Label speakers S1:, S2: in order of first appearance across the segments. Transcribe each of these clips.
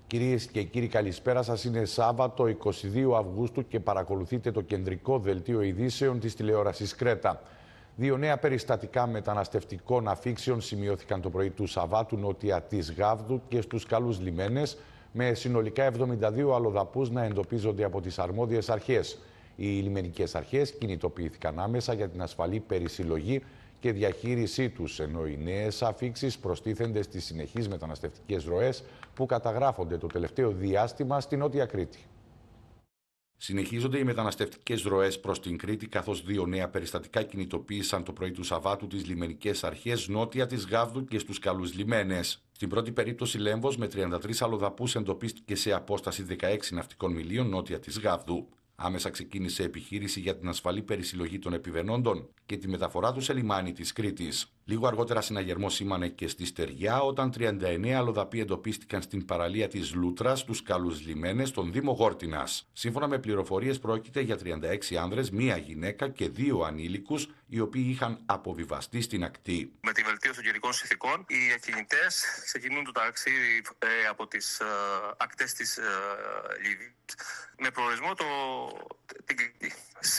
S1: Κυρίες και κύριοι, καλησπέρα σας. Είναι Σάββατο 22 Αυγούστου και παρακολουθείτε το κεντρικό δελτίο ειδήσεων της τηλεόρασης Κρέτα. Δύο νέα περιστατικά μεταναστευτικών αφήξεων σημειώθηκαν το πρωί του Σαββάτου νότια της Γάβδου και στους καλούς λιμένες, με συνολικά 72 αλλοδαπούς να εντοπίζονται από τις αρμόδιες αρχές. Οι λιμενικές αρχές κινητοποιήθηκαν άμεσα για την ασφαλή περισυλλογή και διαχείρισή τους, ενώ οι νέες αφήξεις προστίθενται στις συνεχείς μεταναστευτικές ροές που καταγράφονται το τελευταίο διάστημα στη Νότια Κρήτη. Συνεχίζονται οι μεταναστευτικές ροές προς την Κρήτη, καθώς δύο νέα περιστατικά κινητοποίησαν το πρωί του Σαββάτου τις λιμενικές αρχές νότια της Γάβδου και στους καλούς λιμένες. Στην πρώτη περίπτωση, Λέμβος με 33 αλλοδαπούς εντοπίστηκε σε απόσταση 16 ναυτικών μιλίων νότια της Γάβδου. Άμεσα ξεκίνησε επιχείρηση για την ασφαλή περισυλλογή των επιβαινόντων και τη μεταφορά του σε λιμάνι της Κρήτης. Λίγο αργότερα, συναγερμό σήμανε και στη Στεριά, όταν 39 αλλοδαποί εντοπίστηκαν στην παραλία της Λούτρας, στους καλούς λιμένες, στον Δήμο Γόρτινας. Σύμφωνα με πληροφορίες, πρόκειται για 36 άνδρες, μία γυναίκα και δύο ανήλικους, οι οποίοι είχαν αποβιβαστεί στην ακτή.
S2: Με τη βελτίωση των καιρικών συνθηκών, οι ακινητές ξεκινούν το ταξίδι από τις ακτές της Λιβύης με προορισμό την Κρήτη.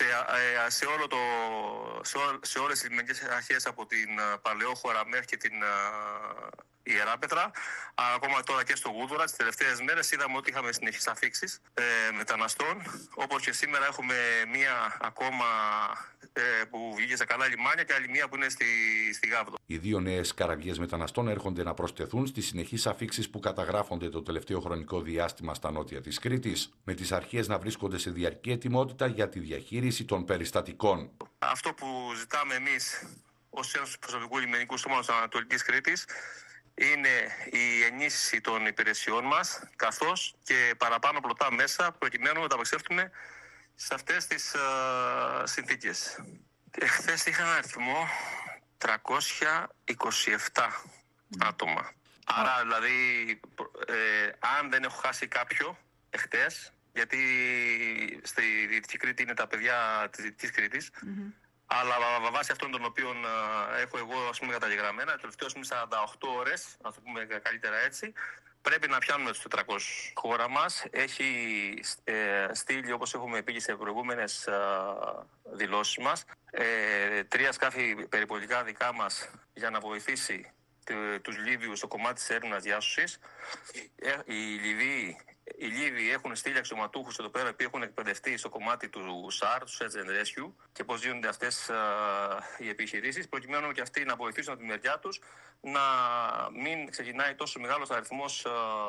S2: Σε όλες τις λιμενικές αρχές από την Παλαιόχώρα μέχρι και την Ιεράπετρα, ακόμα τώρα και στο Γούδωρα, τις τελευταίες μέρες είδαμε ότι είχαμε συνεχείς αφήξεις μεταναστών, όπως και σήμερα έχουμε μία ακόμα που βγήκε σε καλά λιμάνια και άλλη μία που είναι στη Γάβδο.
S1: Οι δύο νέες καραβιές μεταναστών έρχονται να προσθεθούν στις συνεχείς αφήξεις που καταγράφονται το τελευταίο χρονικό διάστημα στα νότια της Κρήτης, με τις αρχές να βρίσκονται σε διαρκή ετοιμότητα για τη διαχείριση των περιστατικών.
S2: Αυτό που ζητάμε εμείς ως Ένωση του Προσωπικού Λιμενικού Σώματος Ανατολικής Κρήτης είναι η ενίσχυση των υπηρεσιών μας, καθώς και παραπάνω πλωτά μέσα, προκειμένου να ανταπεξέλθουμε σε αυτές τις συνθήκες. Χθες είχα ένα αριθμό 327 άτομα. Άρα, δηλαδή, αν δεν έχω χάσει κάποιο εχθές, γιατί στη Δυτική Κρήτη είναι τα παιδιά της Δυτικής Κρήτης, αλλά βάσει αυτών των οποίων έχω εγώ καταγεγραμμένα, τελευταίως είναι 48 ώρες, να το πούμε καλύτερα έτσι, πρέπει να πιάνουμε τους 400. Η χώρα μας έχει στείλει, όπως έχουμε πει σε προηγούμενες δηλώσεις μας, 3 σκάφη περιπολικά δικά μας για να βοηθήσει τους Λίβιους στο κομμάτι της έρευνας διάσωσης. Οι Λίβοι έχουν στείλει αξιωματούχους εδώ πέρα που έχουν εκπαιδευτεί στο κομμάτι του SAR, του Search and Rescue, και πώς γίνονται αυτές οι επιχειρήσεις, προκειμένου και αυτοί να βοηθήσουν από τη μεριά τους να μην ξεκινάει τόσο μεγάλος αριθμός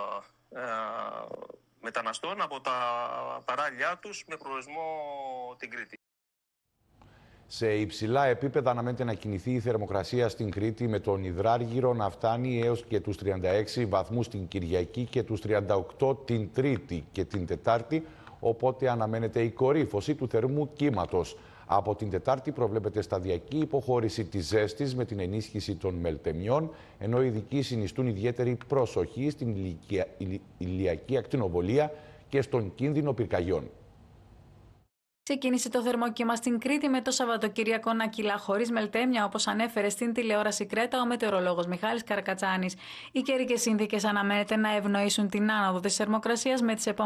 S2: μεταναστών από τα παράλια τους με προορισμό την Κρήτη.
S1: Σε υψηλά επίπεδα αναμένεται να κινηθεί η θερμοκρασία στην Κρήτη, με τον υδράργυρο να φτάνει έως και τους 36 βαθμούς την Κυριακή και τους 38 την Τρίτη και την Τετάρτη, οπότε αναμένεται η κορύφωση του θερμού κύματος. Από την Τετάρτη προβλέπεται σταδιακή υποχώρηση της ζέστης με την ενίσχυση των μελτεμιών, ενώ οι ειδικοί συνιστούν ιδιαίτερη προσοχή στην ηλιακή ακτινοβολία και στον κίνδυνο πυρκαγιών.
S3: Ξεκίνησε το θερμόκυμα στην Κρήτη με το Σαββατοκύριακο να κυλά χωρίς μελτέμια, όπως ανέφερε στην τηλεόραση Κρέτα ο μετεωρολόγος Μιχάλης Καρακατσάνης. Οι καιρικές συνθήκες αναμένεται να ευνοήσουν την άνοδο της θερμοκρασίας με τις επόμενες